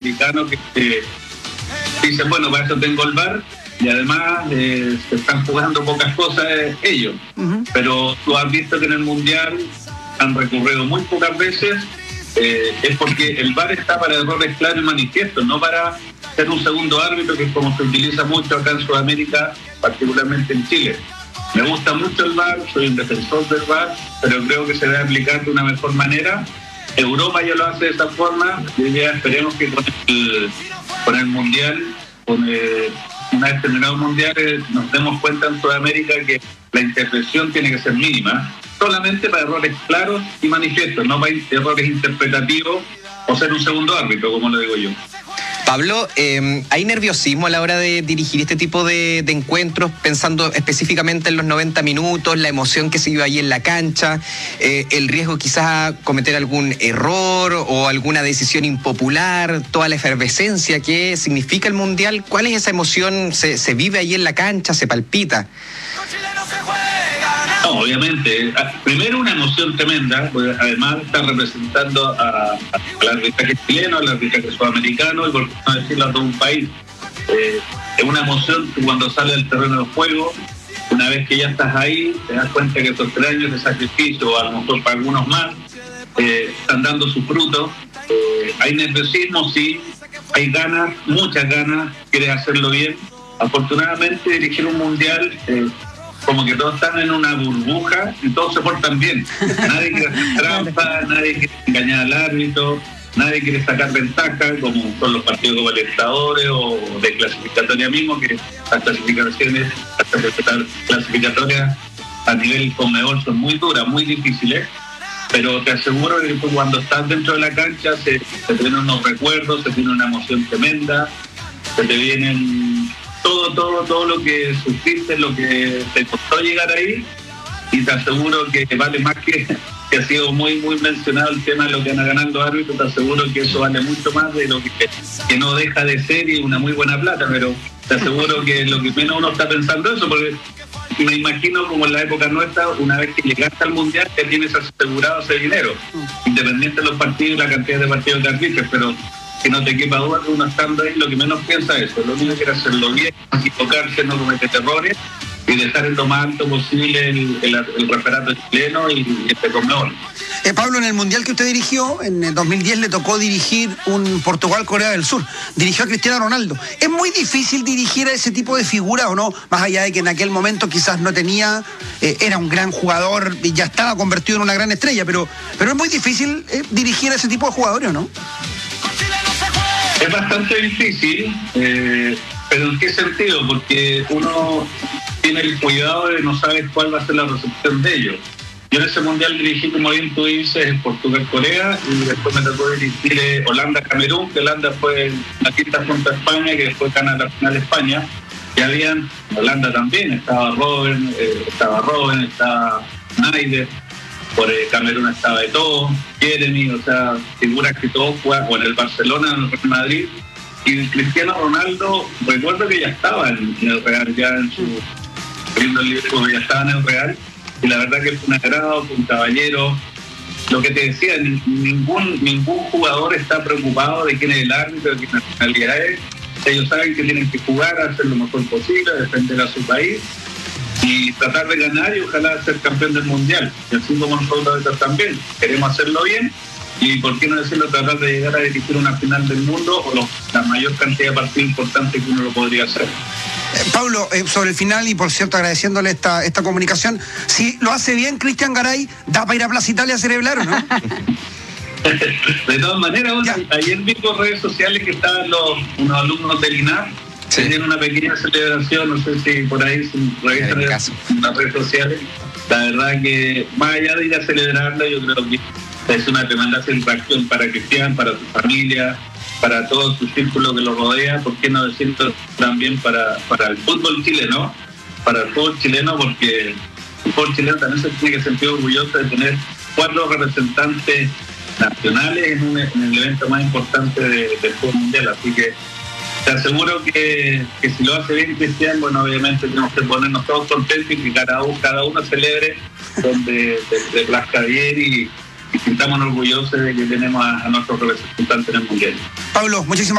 americanos que dicen, bueno, para eso tengo el VAR, y además se están jugando pocas cosas ellos. Pero tú has visto que en el Mundial han recurrido muy pocas veces, es porque el VAR está para errores claros y manifiestos, no para ser un segundo árbitro, que es como se utiliza mucho acá en Sudamérica, particularmente en Chile. Me gusta mucho el VAR, soy un defensor del VAR, pero creo que se debe aplicar de una mejor manera. Europa ya lo hace de esa forma, y ya esperemos que con el Mundial, una vez terminado el Mundial, nos demos cuenta en Sudamérica que la intervención tiene que ser mínima, solamente para errores claros y manifiestos, no para errores interpretativos o ser un segundo árbitro, como lo digo yo. Pablo, ¿hay nerviosismo a la hora de dirigir este tipo de encuentros, pensando específicamente en los 90 minutos, la emoción que se vive ahí en la cancha, el riesgo quizás a cometer algún error o alguna decisión impopular, toda la efervescencia que significa el Mundial? ¿Cuál es esa emoción? ¿Se vive ahí en la cancha, se palpita? No, obviamente. Primero, una emoción tremenda, porque además está representando al arbitraje chileno, al arbitraje sudamericano y por qué no decirlo a todo un país. Es una emoción que cuando sale del terreno de juego, una vez que ya estás ahí, te das cuenta que estos 3 años de sacrificio, o a lo mejor para algunos más, están dando sus frutos. Hay nerviosismo, sí, hay ganas, muchas ganas, quieres hacerlo bien. Afortunadamente, dirigir un mundial, como que todos están en una burbuja y todos se portan bien. Nadie quiere hacer trampa, nadie quiere engañar al árbitro, nadie quiere sacar ventaja, como son los partidos como Libertadores o de clasificatoria mismo, que las clasificatorias a nivel Conmebol son muy duras, muy difíciles, pero te aseguro que cuando estás dentro de la cancha se te vienen unos recuerdos, se tiene una emoción tremenda, se te vienen todo lo que sufriste, lo que te costó llegar ahí, y te aseguro que vale más que ha sido muy mencionado el tema de lo que van ganando árbitros, te aseguro que eso vale mucho más de lo que no deja de ser, y una muy buena plata, pero te aseguro que lo que menos uno está pensando eso, porque me imagino como en la época nuestra, una vez que llegaste al Mundial, que tienes asegurado ese dinero, independiente de los partidos y la cantidad de partidos que arbitres, pero que no te quepa duda que uno estando ahí lo que menos piensa es eso, lo único que quiere hacerlo bien, equivocarse, no cometer errores y dejar en lo más alto posible el referato chileno y este Conmebol. Pablo, en el Mundial que usted dirigió, en el 2010 le tocó dirigir un Portugal-Corea del Sur, dirigió a Cristiano Ronaldo. ¿Es muy difícil dirigir a ese tipo de figura o no? Más allá de que en aquel momento quizás no tenía, era un gran jugador y ya estaba convertido en una gran estrella, pero es muy difícil dirigir a ese tipo de jugadores, ¿o no? Es bastante difícil, pero ¿en qué sentido? Porque uno tiene el cuidado de no saber cuál va a ser la recepción de ellos. Yo en ese mundial dirigí, como bien tú dices, en Portugal-Corea, y después me tocó dirigir Holanda-Camerún, que Holanda fue la quinta junto a España, que después gana la final España. Y habían, Holanda también, estaba Robben, estaba Sneijder. Por Camerún estaba de todo, Jeremy, o sea, figuras que todos juegan, o en el Barcelona, en el Real Madrid, y Cristiano Ronaldo, recuerdo que ya estaba en el Real, ya en su lindo libro, ya estaba en el Real, y la verdad que fue un agrado, fue un caballero. Lo que te decía, ningún jugador está preocupado de quién es el árbitro, de qué nacionalidad es. Ellos saben que tienen que jugar, hacer lo mejor posible, defender a su país y tratar de ganar y ojalá ser campeón del mundial. Y así como nosotros también queremos hacerlo bien, y por qué no decirlo, tratar de llegar a dirigir una final del mundo o la mayor cantidad de partidos importantes que uno lo podría hacer. Pablo, sobre el final, y por cierto agradeciéndole esta comunicación, si lo hace bien Cristian Garay, ¿da para ir a Plaza Italia a celebrar o no? De todas maneras, ayer vi por redes sociales que estaban unos alumnos del INAF. Sí. Tenían una pequeña celebración, no sé si por ahí se revisan las redes sociales. La verdad que más allá de ir a celebrarla, yo creo que es una tremenda satisfacción para Cristian, para su familia, para todo su círculo que lo rodea, por qué no decirlo también para el fútbol chileno, porque el fútbol chileno también se tiene que sentir orgulloso de tener 4 representantes nacionales en el evento más importante del fútbol mundial, así que te aseguro que si lo hace bien Cristian, bueno, obviamente tenemos que ponernos todos contentos y que cada uno celebre donde le plazca bien y sintamos orgullosos de que tenemos a nuestros representantes en el mundial. Pablo, muchísimas